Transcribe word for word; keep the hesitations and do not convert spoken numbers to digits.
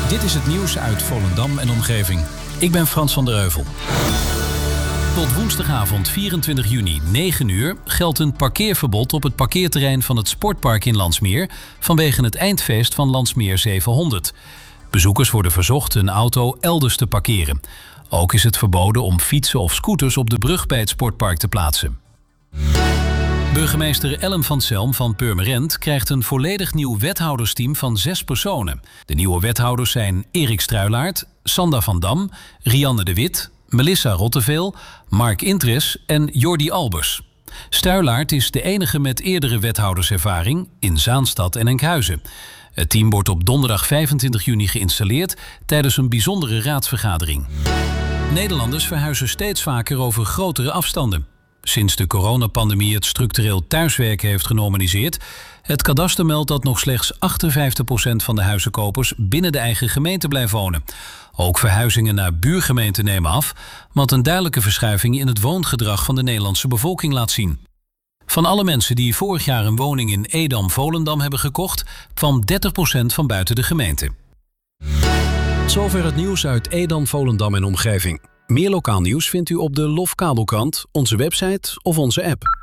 Dit is het nieuws uit Volendam en omgeving. Ik ben Frans van der Heuvel. Tot woensdagavond vierentwintig juni, negen uur, geldt een parkeerverbod op het parkeerterrein van het sportpark in Landsmeer vanwege het eindfeest van Landsmeer zevenhonderd. Bezoekers worden verzocht een auto elders te parkeren. Ook is het verboden om fietsen of scooters op de brug bij het sportpark te plaatsen. Burgemeester Ellen van Zelm van Purmerend krijgt een volledig nieuw wethoudersteam van zes personen. De nieuwe wethouders zijn Erik Struilaert, Sanda van Dam, Rianne de Wit, Melissa Rotteveel, Mark Intres en Jordi Albers. Struilaert is de enige met eerdere wethouderservaring in Zaanstad en Enkhuizen. Het team wordt op donderdag vijfentwintig juni geïnstalleerd tijdens een bijzondere raadsvergadering. Nederlanders verhuizen steeds vaker over grotere afstanden. Sinds de coronapandemie het structureel thuiswerken heeft genormaliseerd, het kadaster meldt dat nog slechts achtenvijftig procent van de huizenkopers binnen de eigen gemeente blijven wonen. Ook verhuizingen naar buurgemeenten nemen af, wat een duidelijke verschuiving in het woongedrag van de Nederlandse bevolking laat zien. Van alle mensen die vorig jaar een woning in Edam-Volendam hebben gekocht, kwam dertig procent van buiten de gemeente. Zover het nieuws uit Edam, Volendam en omgeving. Meer lokaal nieuws vindt u op de Lof Kabelkrant, onze website of onze app.